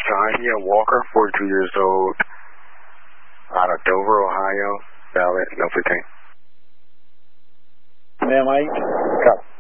Tanya Walker, 42 years old, out of Dover, Ohio, valid, no 15. Ma'am,